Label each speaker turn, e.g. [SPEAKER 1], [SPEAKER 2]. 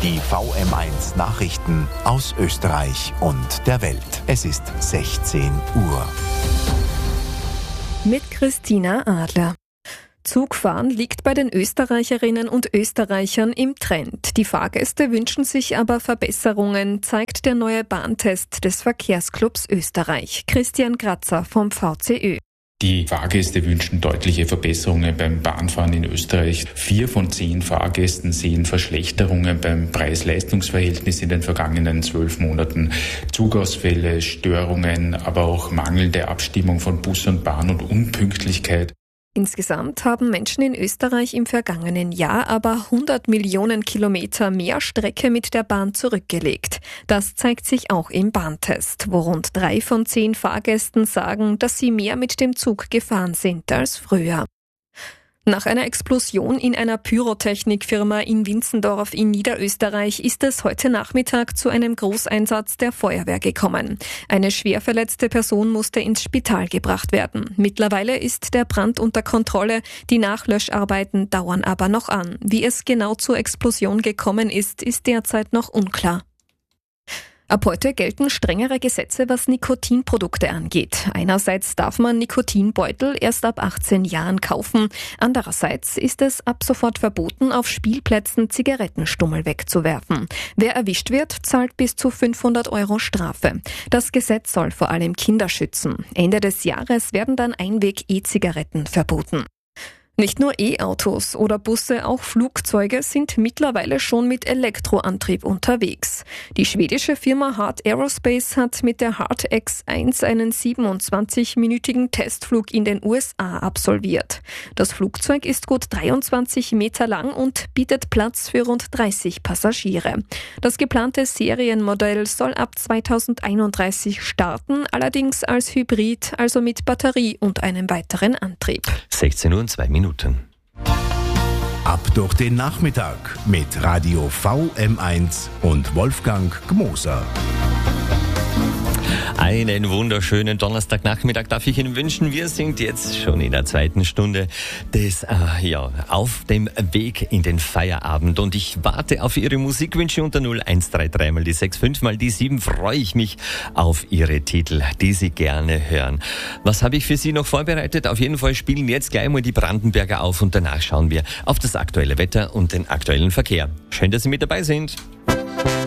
[SPEAKER 1] Die VM1 Nachrichten aus Österreich und der Welt. Es ist 16 Uhr.
[SPEAKER 2] Mit Christina Adler. Zugfahren liegt bei den Österreicherinnen und Österreichern im Trend. Die Fahrgäste wünschen sich aber Verbesserungen, zeigt der neue Bahntest des Verkehrsclubs Österreich. Christian Kratzer vom VCÖ.
[SPEAKER 3] Die Fahrgäste wünschen deutliche Verbesserungen beim Bahnfahren in Österreich. 4 von 10 Fahrgästen sehen Verschlechterungen beim Preis-Leistungs-Verhältnis in den vergangenen 12 Monaten. Zugausfälle, Störungen, aber auch mangelnde Abstimmung von Bus und Bahn und Unpünktlichkeit.
[SPEAKER 2] Insgesamt haben Menschen in Österreich im vergangenen Jahr aber 100 Millionen Kilometer mehr Strecke mit der Bahn zurückgelegt. Das zeigt sich auch im Bahntest, wo rund 3 von 10 Fahrgästen sagen, dass sie mehr mit dem Zug gefahren sind als früher. Nach einer Explosion in einer Pyrotechnikfirma in Winzendorf in Niederösterreich ist es heute Nachmittag zu einem Großeinsatz der Feuerwehr gekommen. Eine schwer verletzte Person musste ins Spital gebracht werden. Mittlerweile ist der Brand unter Kontrolle, die Nachlöscharbeiten dauern aber noch an. Wie es genau zur Explosion gekommen ist derzeit noch unklar. Ab heute gelten strengere Gesetze, was Nikotinprodukte angeht. Einerseits darf man Nikotinbeutel erst ab 18 Jahren kaufen. Andererseits ist es ab sofort verboten, auf Spielplätzen Zigarettenstummel wegzuwerfen. Wer erwischt wird, zahlt bis zu 500 € Strafe. Das Gesetz soll vor allem Kinder schützen. Ende des Jahres werden dann Einweg-E-Zigaretten verboten. Nicht nur E-Autos oder Busse, auch Flugzeuge sind mittlerweile schon mit Elektroantrieb unterwegs. Die schwedische Firma Heart Aerospace hat mit der Heart X-1 einen 27-minütigen Testflug in den USA absolviert. Das Flugzeug ist gut 23 Meter lang und bietet Platz für rund 30 Passagiere. Das geplante Serienmodell soll ab 2031 starten, allerdings als Hybrid, also mit Batterie und einem weiteren Antrieb.
[SPEAKER 4] 16 Uhr und 2 Minuten.
[SPEAKER 1] Ab durch den Nachmittag mit Radio VM1 und Wolfgang Gmoser.
[SPEAKER 4] Einen wunderschönen Donnerstagnachmittag darf ich Ihnen wünschen. Wir sind jetzt schon in der 2. Stunde auf dem Weg in den Feierabend und ich warte auf Ihre Musikwünsche unter 0133 mal die 65 mal die 7. Freue ich mich auf Ihre Titel, die Sie gerne hören. Was habe ich für Sie noch vorbereitet? Auf jeden Fall spielen jetzt gleich mal die Brandenberger auf und danach schauen wir auf das aktuelle Wetter und den aktuellen Verkehr. Schön, dass Sie mit dabei sind.